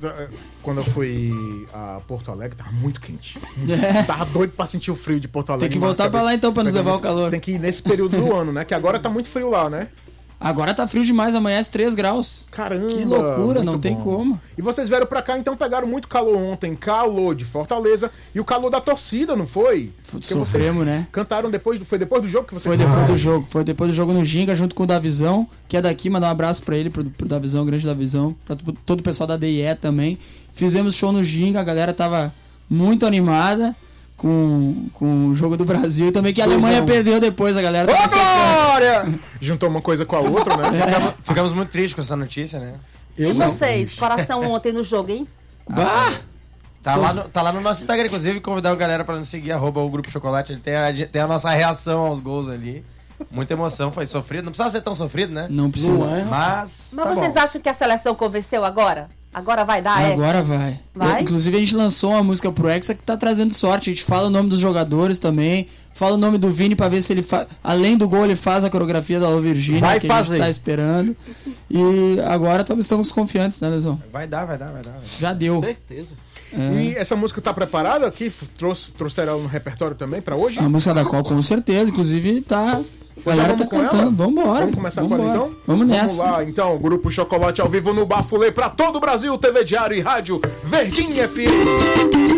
quando eu fui a Porto Alegre, tava muito quente. Tava doido pra sentir o frio de Porto Alegre. Tem que voltar pra lá então pra nos levar o calor. Tem que ir nesse período do ano, né? Que agora tá muito frio lá, né? Agora tá frio demais, amanhece 3 graus. Caramba! Que loucura, não tem como. E vocês vieram pra cá, então pegaram muito calor ontem. Calor de Fortaleza e o calor da torcida, não foi? Sofremos, né? Cantaram depois, foi depois do jogo que vocês Foi depois do jogo no Ginga, junto com o Davizão, que é daqui, mandar um abraço pra ele, pro Davizão, grande Davizão, pra todo o pessoal da DIE também. Fizemos show no Ginga, a galera tava muito animada com o jogo do Brasil e também que a Alemanha perdeu depois, a galera tava glória! Juntou uma coisa com a outra, né? Ficamos muito tristes com essa notícia, né? E vocês, coração ontem no jogo, hein? Bah! Tá lá no nosso Instagram, inclusive, convidar a galera pra nos seguir, @o Grupo Chocolate. Ele tem a nossa reação aos gols ali. Muita emoção, foi sofrido. Não precisava ser tão sofrido, né? Não precisa. Mas vocês acham que a seleção convenceu agora? Agora vai dar Agora vai. Inclusive a gente lançou uma música pro Hexa que tá trazendo sorte. A gente fala o nome dos jogadores também. Fala o nome do Vini pra ver se ele além do gol ele faz a coreografia da Alô Virgínia, que a gente tá esperando. E agora estamos confiantes, né, Lesão? Vai dar. Já deu. Com certeza. E essa música tá preparada aqui? Trouxeram ela no repertório também pra hoje? A música da qual, com certeza. Inclusive tá... A galera tá cantando, vambora. Vamos começar com ela então? Vamos nessa. Vamos lá, então, Grupo Chocolate ao vivo no Bafulê pra todo o Brasil, TV Diário e Rádio Verdinha FM.